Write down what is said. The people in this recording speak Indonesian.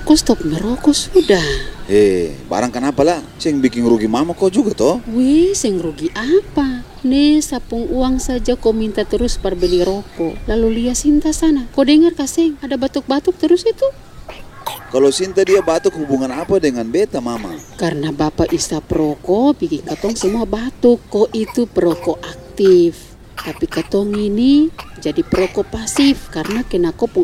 Kau stop merokok sudah. Barang kenapa lah? Seng bikin rugi mama kau juga toh? Wih, seng rugi apa? Nih, sapung uang saja kau minta terus beli rokok. Lalu lihat Sinta sana. Kau dengar kaseng? Ada batuk-batuk terus itu. Kalau Sinta dia batuk hubungan apa dengan beta mama? Karena bapak isap rokok, bikin katong semua batuk. Kau itu perokok aktif. Tapi katong ini jadi perokok pasif karena kena kopong